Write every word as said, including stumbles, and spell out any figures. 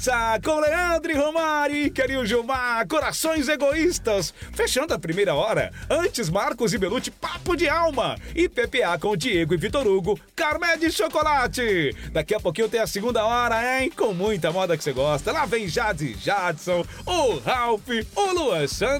Sa com Leandro e Romari, Querido Gilmar, Corações Egoístas. Fechando a primeira hora, antes Marcos e Belucci, Papo de Alma. E P P A com Diego e Vitor Hugo, Carmé de Chocolate. Daqui a pouquinho tem a segunda hora, hein? Com muita moda que você gosta. Lá vem Jade e Jadson, o Ralph, o Luan Santana.